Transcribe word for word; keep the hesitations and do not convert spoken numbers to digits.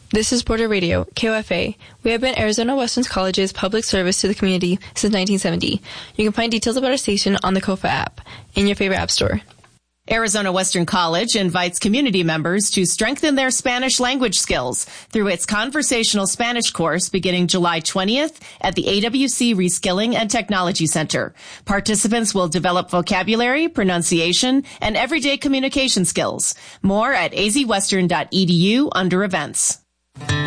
This is Border Radio, K O F A. We have been Arizona Western College's public service to the community since nineteen seventy. You can find details about our station on the Kofa app in your favorite app store. Arizona Western College invites community members to strengthen their Spanish language skills through its conversational Spanish course beginning July twentieth at the A W C Reskilling and Technology Center. Participants will develop vocabulary, pronunciation, and everyday communication skills. More at a z western dot e d u under events.